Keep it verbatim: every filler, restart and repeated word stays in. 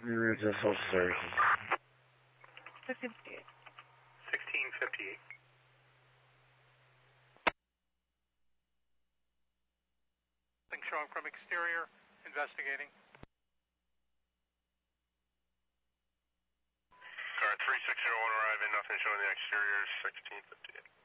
It's a social services. sixteen fifty-eight. sixteen fifty-eight. Thing showing from exterior, investigating. Car three six zero one arriving, nothing showing the exterior, sixteen fifty-eight.